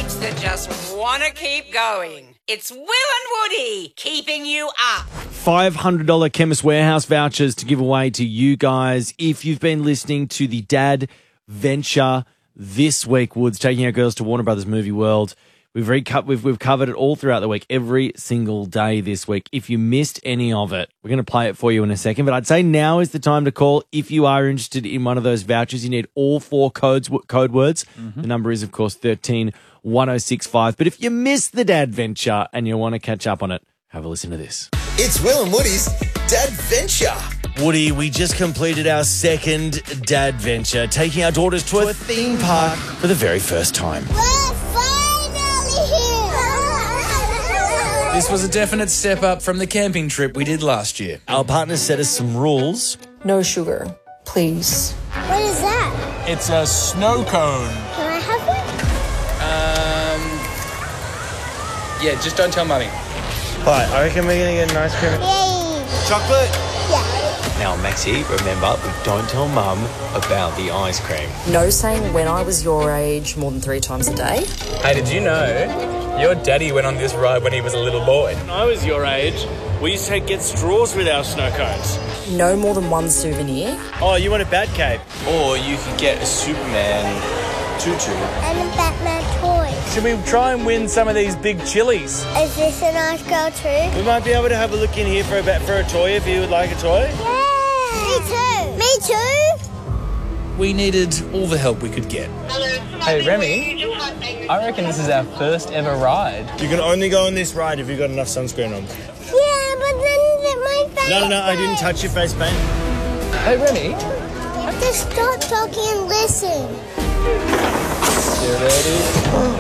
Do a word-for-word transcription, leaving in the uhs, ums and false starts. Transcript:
folks that just want to keep going. It's Will and Woody keeping you up. five hundred dollars Chemist Warehouse vouchers to give away to you guys if you've been listening to the Dad Venture this week. Woods taking our girls to Warner Brothers Movie World. We've, reco- we've, we've covered it all throughout the week, every single day this week. If you missed any of it, we're going to play it for you in a second. But I'd say now is the time to call if you are interested in one of those vouchers. You need all four codes, code words. Mm-hmm. The number is, of course, thirteen one oh six five. But if you missed the Dad Venture and you want to catch up on it, have a listen to this. It's Will and Woody's Dad Venture. Woody, we just completed our second Dad Venture, taking our daughters to a theme park for the very first time. We're finally here! This was a definite step up from the camping trip we did last year. Our partners set us some rules. No sugar, please. What is that? It's a snow cone. Can I have one? Um, yeah, just don't tell Mummy. Right, I reckon we're going to get an ice cream. Yay! Chocolate? Yeah. Now, Maxie, remember, we don't tell Mum about the ice cream. No saying when I was your age more than three times a day. Hey, did you know your daddy went on this ride when he was a little boy? When I was your age, we used to get straws with our snow cones. No more than one souvenir. Oh, you want a bat cape? Or you could get a Superman tutu. And a Batman toy. Should we try and win some of these big chilies? Is this a nice girl too? We might be able to have a look in here for a bat for a toy if you would like a toy. Yeah! Me too! Me too! We needed all the help we could get. Hey, Remy, I reckon this is our first ever ride. You can only go on this ride if you've got enough sunscreen on. Yeah, but then my face. No, no, no, I didn't touch your face paint. Hey, Remy. Just stop talking and listen. You ready?